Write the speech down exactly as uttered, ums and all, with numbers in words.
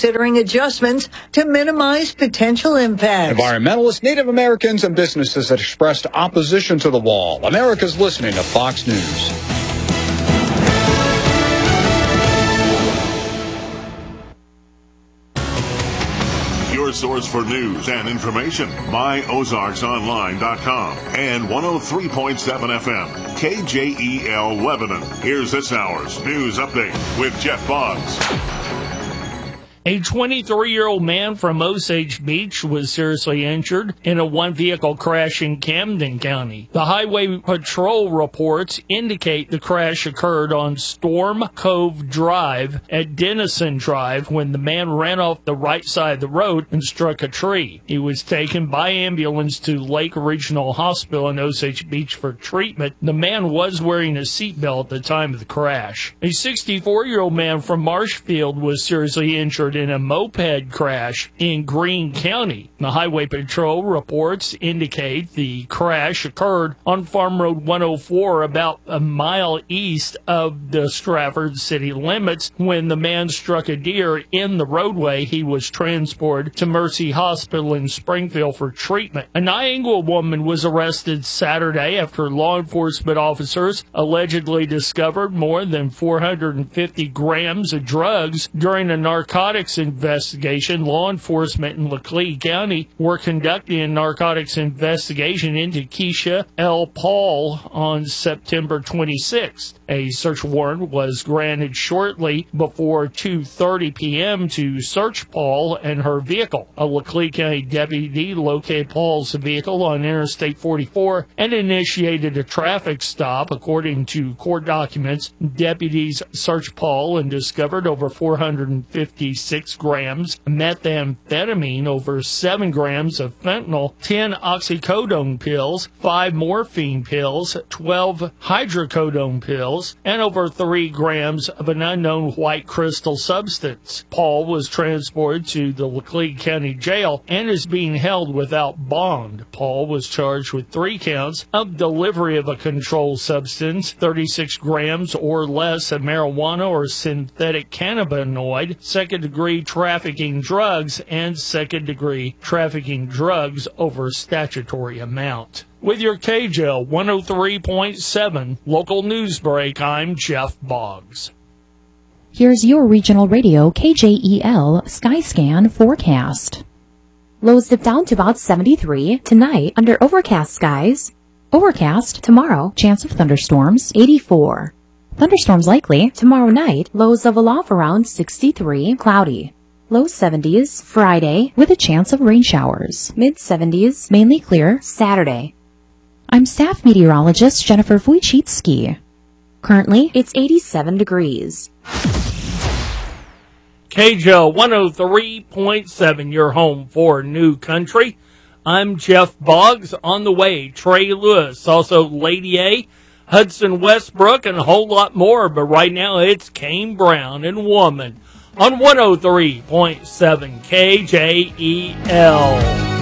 considering adjustments to minimize potential impacts. Environmentalists, Native Americans, and businesses that expressed opposition to the wall. America's listening to Fox News. Your source for news and information, my ozarks online dot com and one oh three point seven F M, K J E L Lebanon. Here's this hour's news update with Jeff Boggs. A twenty-three-year-old man from Osage Beach was seriously injured in a one-vehicle crash in Camden County. The Highway Patrol reports indicate the crash occurred on Storm Cove Drive at Denison Drive when the man ran off the right side of the road and struck a tree. He was taken by ambulance to Lake Regional Hospital in Osage Beach for treatment. The man was wearing a seatbelt at the time of the crash. A sixty-four-year-old man from Marshfield was seriously injured in a moped crash in Greene County. The Highway Patrol reports indicate the crash occurred on Farm Road one oh four about a mile east of the Stratford city limits when the man struck a deer in the roadway. He was transported to Mercy Hospital in Springfield for treatment. A Niangua woman was arrested Saturday after law enforcement officers allegedly discovered more than four hundred fifty grams of drugs during a narcotics investigation. Law enforcement in Laclede County were conducting a narcotics investigation into Keisha L. Paul on September twenty-sixth. A search warrant was granted shortly before two thirty p.m. to search Paul and her vehicle. A Laclede County deputy located Paul's vehicle on Interstate forty-four and initiated a traffic stop. According to court documents, deputies searched Paul and discovered over four hundred fifty-six grams methamphetamine, over seven grams of fentanyl, ten oxycodone pills, five morphine pills, twelve hydrocodone pills, and over three grams of an unknown white crystal substance. Paul was transported to the Laclede County Jail and is being held without bond. Paul was charged with three counts of delivery of a controlled substance, thirty-six grams or less of marijuana or synthetic cannabinoid, second-degree trafficking drugs, and second-degree trafficking drugs over statutory amount. With your K J L one oh three point seven local news break, I'm Jeff Boggs. Here's your regional radio K J E L Skyscan forecast. Lows dip down to about seventy-three tonight under overcast skies. Overcast tomorrow, chance of thunderstorms eighty-four. Thunderstorms likely tomorrow night, lows level off around sixty-three, cloudy. Low seventies Friday with a chance of rain showers. Mid seventies, mainly clear Saturday. I'm staff meteorologist Jennifer Wojcicki. Currently, it's eighty-seven degrees. K J L one oh three point seven, your home for New Country. I'm Jeff Boggs. On the way, Trey Lewis, also Lady A, Hudson Westbrook, and a whole lot more. But right now, it's Kane Brown and Woman on one oh three point seven K J E L.